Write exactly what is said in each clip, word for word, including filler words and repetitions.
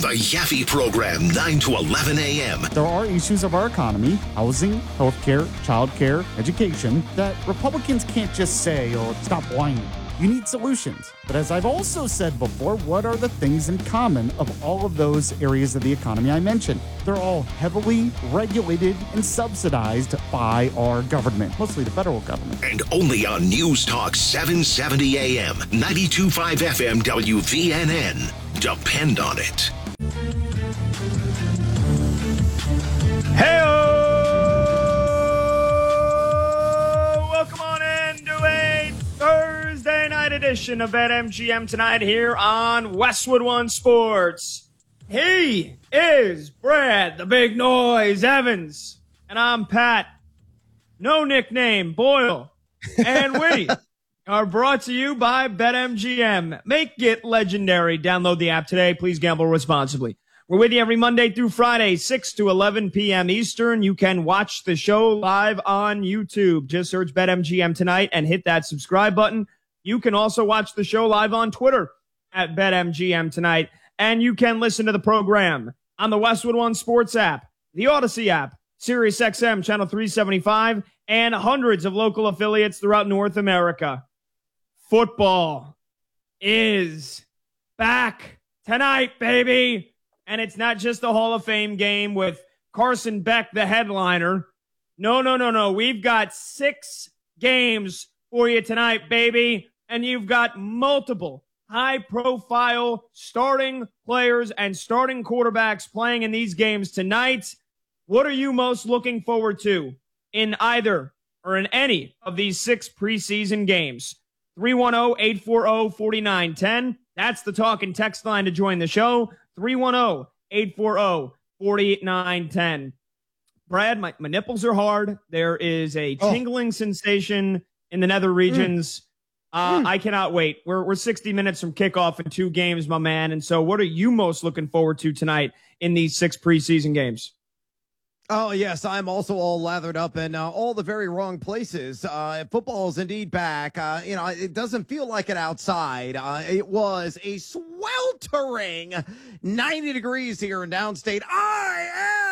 The Yaffe Program, nine to eleven a.m. There are issues of our economy, housing, healthcare, childcare, education, that Republicans can't just say, oh, stop whining. You need solutions. But as I've also said before, what are the things in common of all of those areas of the economy I mentioned? They're all heavily regulated and subsidized by our government, mostly the federal government. And only on News Talk seven seventy a.m., ninety-two point five F M W V N N. Depend on it. Hey-o! Welcome on in to a Thursday night edition of BetMGM tonight here on Westwood One Sports. He is Brad, the Big Noise Evans, and I'm Pat, no nickname, Boyle, and we are brought to you by BetMGM. Make it legendary. Download the app today. Please gamble responsibly. We're with you every Monday through Friday, six to eleven p.m. Eastern. You can watch the show live on YouTube. Just search BetMGM tonight and hit that subscribe button. You can also watch the show live on Twitter at BetMGM tonight. And you can listen to the program on the Westwood One Sports app, the Odyssey app, Sirius X M Channel three seventy-five, and hundreds of local affiliates throughout North America. Football is back tonight, baby. And it's not just a Hall of Fame game with Carson Beck, the headliner. No, no, no, no. We've got six games for you tonight, baby. And you've got multiple high-profile starting players and starting quarterbacks playing in these games tonight. What are you most looking forward to in either or in any of these six preseason games? three one zero, eight four zero, four nine one zero. That's the talk and text line to join the show. three one zero, eight four zero, four nine one zero. Brad, my, my nipples are hard. There is a tingling oh. sensation in the nether regions. Mm. Uh, mm. I cannot wait. We're we're sixty minutes from kickoff in two games, my man. And so what are you most looking forward to tonight in these six preseason games? Oh, yes, I'm also all lathered up in uh, all the very wrong places. Uh, football is indeed back. Uh, you know, it doesn't feel like it outside. Uh, it was a sweltering ninety degrees here in downstate. I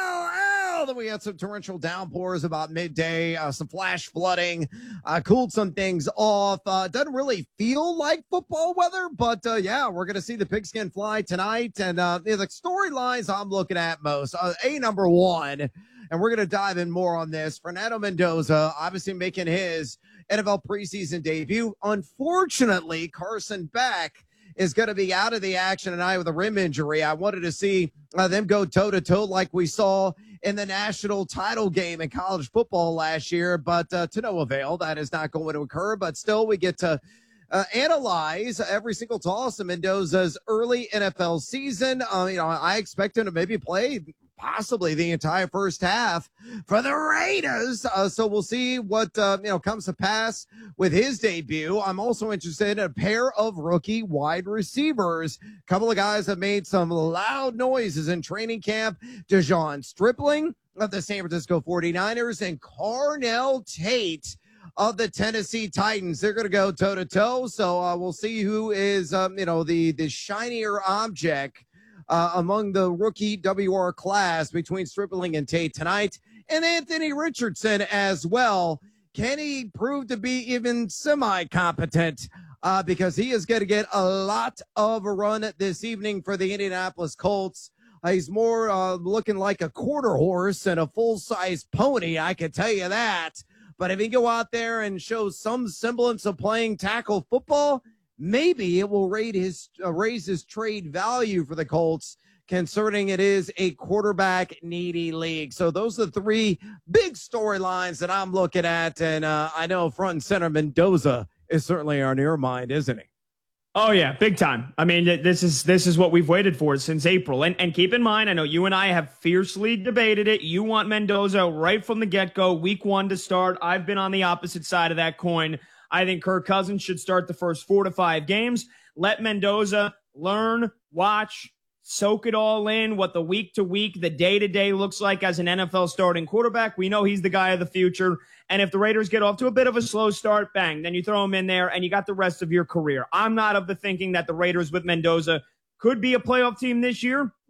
L L. Then we had some torrential downpours about midday, uh, some flash flooding, uh, cooled some things off. Uh, doesn't really feel like football weather, but uh, yeah, we're going to see the pigskin fly tonight. And uh, the storylines I'm looking at most, uh, a number one, and we're going to dive in more on this. Fernando Mendoza, obviously making his N F L preseason debut. Unfortunately, Carson Beck is going to be out of the action tonight with a rim injury. I wanted to see uh, them go toe-to-toe like we saw in the national title game in college football last year, but uh, to no avail. That is not going to occur, but still we get to uh, analyze every single toss of Mendoza's early N F L season. Uh, you know, I expect him to maybe play possibly the entire first half for the Raiders. Uh, so we'll see what, uh, you know, comes to pass with his debut. I'm also interested in a pair of rookie wide receivers. A couple of guys have made some loud noises in training camp. DeJon Stripling of the San Francisco forty-niners and Carnell Tate of the Tennessee Titans. They're going to go toe to toe. So uh, we'll see who is, um, you know, the, the shinier object Uh, among the rookie W R class between Stripling and Tate tonight, and Anthony Richardson as well. Can he prove to be even semi-competent? Uh, because he is going to get a lot of a run this evening for the Indianapolis Colts. Uh, he's more uh, looking like a quarter horse than a full-size pony, I can tell you that. But if he can go out there and show some semblance of playing tackle football, maybe it will raise his, uh, raise his trade value for the Colts, concerning it is a quarterback-needy league. So those are the three big storylines that I'm looking at, and uh, I know front and center Mendoza is certainly on your mind, isn't he? Oh, yeah, big time. I mean, this is this is what we've waited for since April. And, and keep in mind, I know you and I have fiercely debated it. You want Mendoza right from the get-go, week one to start. I've been on the opposite side of that coin. I think Kirk Cousins should start the first four to five games. Let Mendoza learn, watch, soak it all in, what the week-to-week, the day-to-day looks like as an N F L starting quarterback. We know he's the guy of the future. And if the Raiders get off to a bit of a slow start, bang, then you throw him in there and you got the rest of your career. I'm not of the thinking that the Raiders with Mendoza could be a playoff team this year.